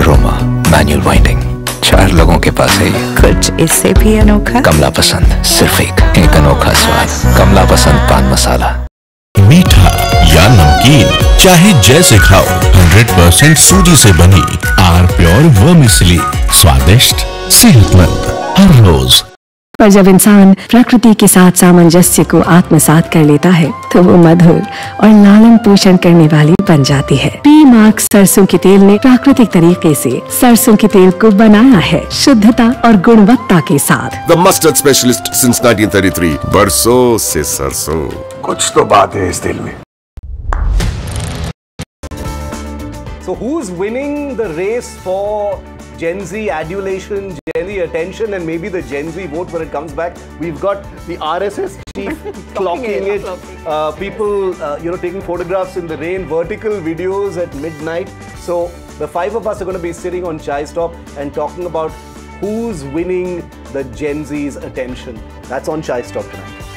Aroma manual winding 4 लोगों के पास है। कुछ इससे भी अनोखा। कमला पसंद, सिर्फ एक अनोखा स्वाद। कमला पसंद पान मसाला। मीठा या नमकीन, चाहे जैसे खाओ, 100% सूजी से बनी आर प्योर वर्मिसेली, स्वादिष्ट, सेहतमंद हर रोज। पर जब इंसान प्रकृति के साथ सामंजस्य को आत्मसात कर लेता है तो वो मधुर और लालन पोषण करने वाली बन जाती है। पी मार्क सरसों के तेल ने प्राकृतिक तरीके से सरसों के तेल को बनाया है, शुद्धता और गुणवत्ता के साथ। The mustard specialist since 1933, बरसों से सरसों। कुछ तो बात है इस दिल में। So who's winning the race for Gen Z adulation, Gen Z attention, and maybe the Gen Z vote when it comes back? We've got the RSS chief clocking it, people taking photographs in the rain, vertical videos at midnight. So the 5 of us are going to be sitting on Chai Stop and talking about who's winning the Gen Z's attention. That's on Chai Stop tonight.